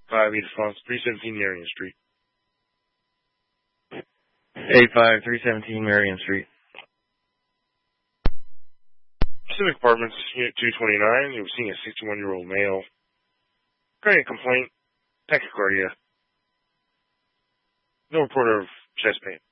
5 Edith Fonts, 317 Marion Street. 85317 Marion Street. Civic Apartments, Unit 229. You were seeing a 61-year-old male. Cardiac complaint, tachycardia. No report of chest pain.